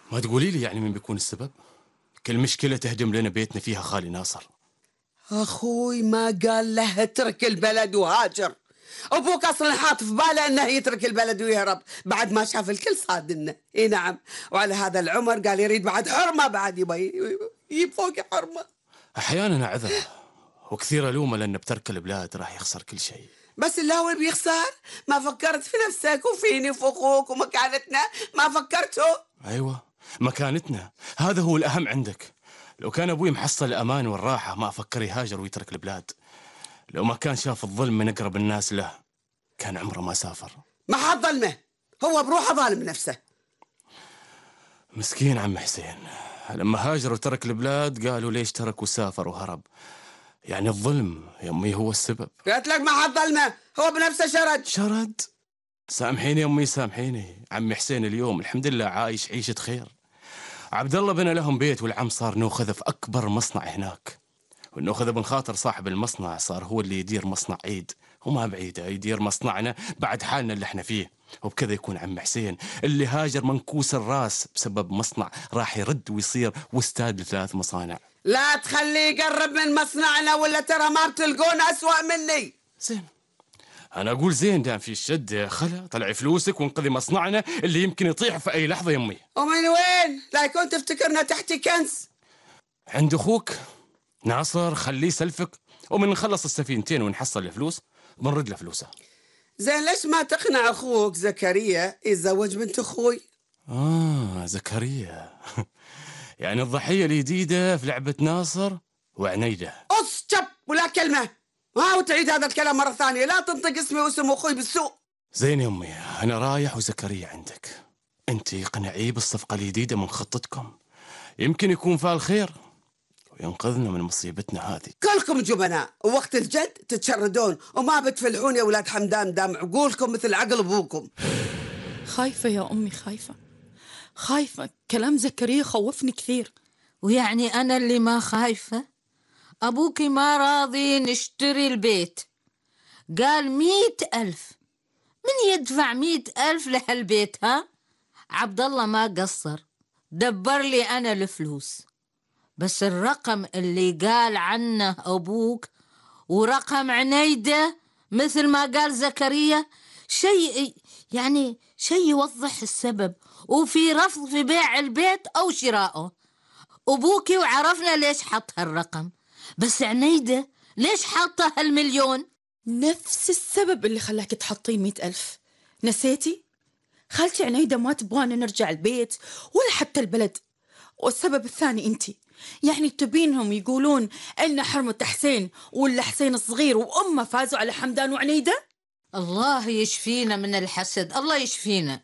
ما تقولي لي يعني مين بيكون السبب؟ كل مشكلة تهدم لنا بيتنا فيها خالي ناصر. أخوي ما قال له اترك البلد وهاجر. أبوك أصلا حاط في باله أنه يترك البلد ويهرب بعد ما شاف الكل صادنا. إي نعم، وعلى هذا العمر قال يريد بعد حرمة، بعد يبي يجيب فوق حرمة. أحيانا أعذره وكثير ألومه لأنه بترك البلاد راح يخسر كل شيء. بس اللي هو اللي بيخسر. ما فكرت في نفسك وفيني وفي أخوك ومكانتنا؟ ما فكرتوا؟ أيوة، مكانتنا هذا هو الأهم عندك. لو كان أبوي محصل الأمان والراحة ما أفكر يهاجر ويترك البلاد. لو ما كان شاف الظلم من أقرب الناس له كان عمره ما سافر. ما حد ظلمه، هو بروحه ظالم نفسه. مسكين عم حسين، لما هاجر وترك البلاد قالوا ليش ترك وسافر وهرب. يعني الظلم يا أمي هو السبب. قلت لك ما حد ظلمه، هو بنفسه شرد. سامحيني يا أمي سامحيني. عمي حسين اليوم الحمد لله عايش عيشة خير. عبد الله بنى لهم بيت والعم صار نوخذ في أكبر مصنع هناك، والنوخذ بن خاطر صاحب المصنع صار هو اللي يدير مصنع عيد، وما بعيدة يدير مصنعنا بعد حالنا اللي احنا فيه. وبكذا يكون عم حسين اللي هاجر منكوس الراس بسبب مصنع راح يرد ويصير واستاد ل3 مصانع. لا تخليه يقرب من مصنعنا ولا ترى ما بتلقون أسوأ مني. زين، أنا أقول زين دام في الشد خلا طلعي فلوسك وانقذي مصنعنا اللي يمكن يطيح في أي لحظة يمي. ومن وين؟ لا يكون تفتكرنا تحتي كنز. عند أخوك ناصر خليه يسلفك، ومن نخلص السفينتين ونحصل الفلوس بنرد له فلوسه. زين ليش ما تقنع أخوك زكريا يتزوج بنت أخوي؟ زكريا يعني الضحية الجديدة في لعبة ناصر وعنيدة. أسكت ولا كلمة، وتعيد هذا الكلام مرة ثانية. لا تنطق اسمي واسم أخوي بالسوء. زين يا أمي، أنا رايح وزكريا عندك. أنت قنعيه بالصفقة الجديدة من خطتكم، يمكن يكون فيها الخير وينقذنا من مصيبتنا هذه. كلكم جبناء، ووقت الجد تتشردون وما بتفلحون يا ولاد حمدان دام عقولكم مثل عقل أبوكم. خايفة يا أمي، خايفة. كلام زكريا خوفني كثير. ويعني أنا اللي ما خايفة؟ أبوكي ما راضي نشتري البيت، قال 100,000. من يدفع 100,000 لهالبيت؟ ها؟ عبد الله ما قصر، دبر لي أنا الفلوس. بس الرقم اللي قال عنه أبوك ورقم عنيدة مثل ما قال زكريا شيء يوضح السبب، وفي رفض في بيع البيت أو شرائه. أبوكي وعرفنا ليش حط هالرقم، بس عنيدة ليش حاطة هال1,000,000؟ نفس السبب اللي خلاك تحطين 100,000. نسيتي؟ خالتي عنيدة ما تبغانا نرجع البيت ولا حتى البلد. والسبب الثاني انتي، يعني تبينهم يقولون ان حرمة حسين ولا حسين الصغير وامه فازوا على حمدان وعنيدة. الله يشفينا من الحسد، الله يشفينا.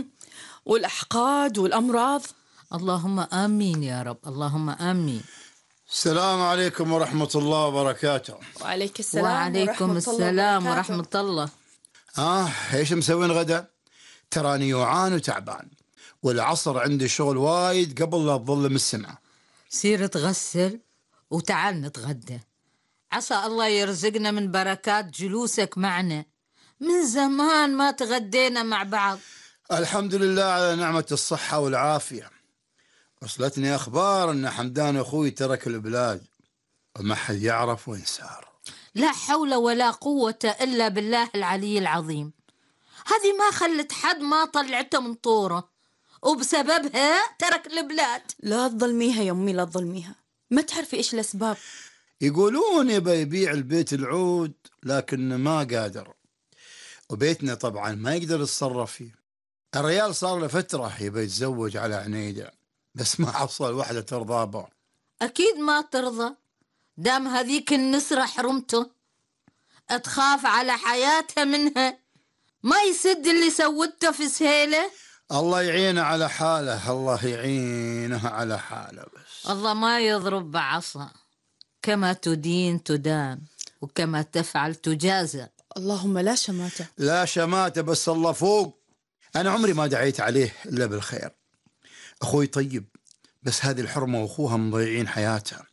والأحقاد والأمراض. اللهم آمين يا رب، اللهم آمين. السلام عليكم ورحمة الله وبركاته. وعليك السلام. وعليكم السلام ورحمة الله. ايش مسوين غدا؟ تراني يوعان وتعبان، والعصر عندي شغل وايد قبل لا تظلم السماء. سير تغسل وتعال نتغدى، عسى الله يرزقنا من بركات جلوسك معنا. من زمان ما تغدينا مع بعض. الحمد لله على نعمة الصحة والعافية. وصلتني أخبار أن حمدان أخوي ترك البلاد وما حد يعرف وين سار. لا حول ولا قوة إلا بالله العلي العظيم. هذه ما خلت حد ما طلعته من طوره، وبسببها ترك البلاد. لا تظلميها يا أمي، لا تظلميها، ما تعرفي إيش الأسباب. يقولون يبي يبيع البيت العود لكن ما قادر، وبيتنا طبعا ما يقدر يتصرف فيه. الريال صار له فترة يبي يتزوج على عنيدة، بس ما حصل واحدة ترضى به. أكيد ما ترضى دام هذيك النسرة حرمته، تخاف على حياتها منها. ما يسد اللي سوته في سهيلة. الله يعينه على حاله، الله يعينه على حاله. بس الله ما يضرب بعصا، كما تدين تدان وكما تفعل تجازى. اللهم لا شماتة. لا شماتة، بس الله فوق. أنا عمري ما دعيت عليه إلا بالخير. أخوي طيب، بس هذه الحرمة وأخوها مضيعين حياتها.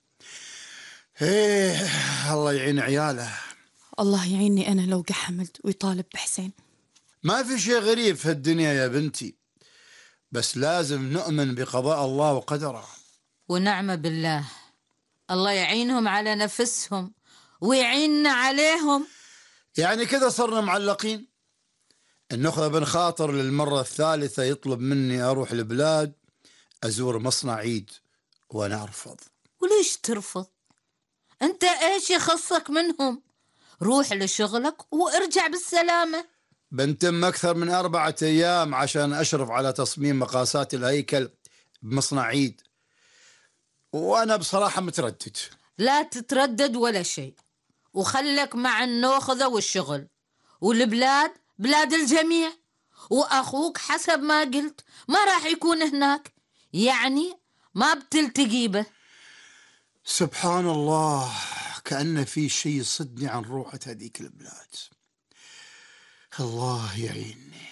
الله يعين عياله. الله يعيني أنا لو حملت ويطالب بحسين. ما في شيء غريب في الدنيا يا بنتي، بس لازم نؤمن بقضاء الله وقدره. ونعم بالله، الله يعينهم على نفسهم ويعيننا عليهم. يعني كذا صرنا معلقين. النخبة بن خاطر للمرة الثالثة يطلب مني أروح البلاد أزور مصنع عيد، وأنا أرفض. وليش ترفض؟ أنت إيش يخصك منهم؟ روح لشغلك وارجع بالسلامة. بنتم أكثر من 4 أيام عشان أشرف على تصميم مقاسات الهيكل بمصنع عيد، وأنا بصراحة متردد. لا تتردد ولا شيء، وخلك مع النوخذة والشغل، والبلاد بلاد الجميع، وأخوك حسب ما قلت ما راح يكون هناك، يعني ما بتلتقي به. سبحان الله، كأن في شيء يصدني عن روحة هذيك البلاد. الله يعيني.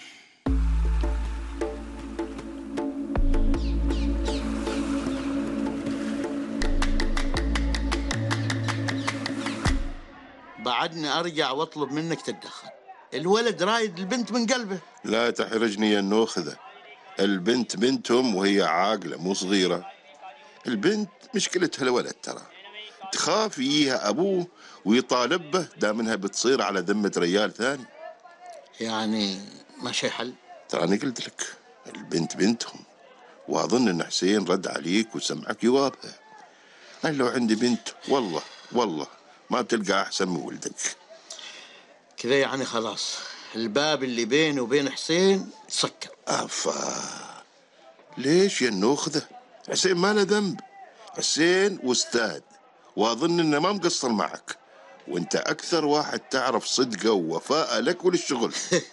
بعدني أرجع وأطلب منك تتدخل. الولد رايد البنت من قلبه. لا تحرجني يا النوخذة، البنت بنتهم وهي عاقلة مو صغيرة. البنت مشكلتها الولد، ترى تخاف يجيها أبوه ويطالب به دام انها بتصير على ذمة ريال ثاني. يعني ما شي حل؟ تراني قلت لك البنت بنتهم، وأظن أن حسين رد عليك وسمعك جوابها. أنا لو عندي بنت والله ما بتلقى أحسن من ولدك. كذا يعني خلاص الباب اللي بيني وبين حسين سكر. أفا ليش يا النوخذة؟ حسين ما له ذنب، حسين واستاذ، وأظن إنه ما مقصر معك، وأنت أكثر واحد تعرف صدقه ووفاءه لك وللشغل.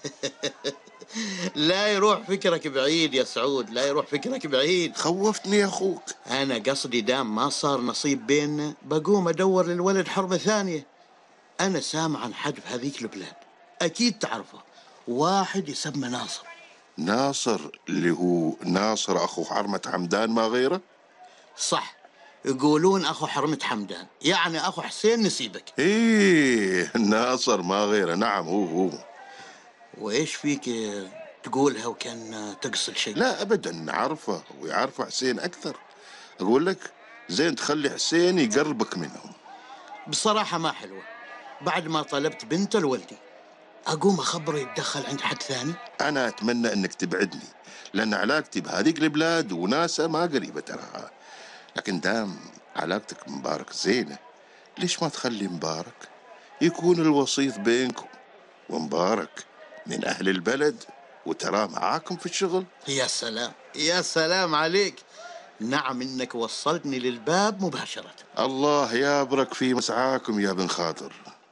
لا يروح فكرك بعيد يا سعود، لا يروح فكرك بعيد. خوفتني يا أخوك. أنا قصدي دام ما صار نصيب بيننا بقوم أدور للولد حربة ثانية. أنا سامع عن حد بهذيك البلاد أكيد تعرفه، واحد يسمى ناصر. ناصر اللي هو ناصر أخو حرمة حمدان ما غيره؟ صح، يقولون أخو حرمة حمدان، يعني أخو حسين نسيبك. إيه ناصر ما غيره، نعم هو. وإيش فيك تقولها وكان تقصد شيء؟ لا أبدا، عارفه ويعرفه حسين أكثر. أقول لك زين تخلي حسين يقربك منهم. بصراحة ما حلوة، بعد ما طلبت بنته لولدي أقوم أخبره يتدخل عند حد ثاني. أنا أتمنى أنك تبعدني، لأن علاقتي بهذيك البلاد وناسها ما قريبة تراها. لكن دام علاقتك مبارك زينة، ليش ما تخلي مبارك يكون الوسيط بينكم؟ ومبارك من أهل البلد وتراه معاكم في الشغل. يا سلام يا سلام عليك، نعم إنك وصلتني للباب مباشرة. الله يابرك في مسعاكم يا بن خاطر.